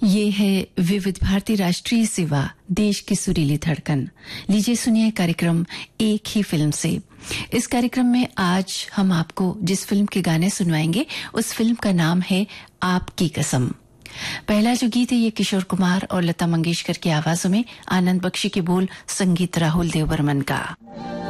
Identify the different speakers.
Speaker 1: ये है विविध भारती राष्ट्रीय सेवा, देश की सुरीली धड़कन। लीजिए सुनिए कार्यक्रम एक ही फिल्म से। इस कार्यक्रम में आज हम आपको जिस फिल्म के गाने सुनवाएंगे उस फिल्म का नाम है आपकी कसम। पहला जो गीत है ये किशोर कुमार और लता मंगेशकर की आवाजों में, आनंद बख्शी के बोल, संगीत राहुल देव बर्मन का।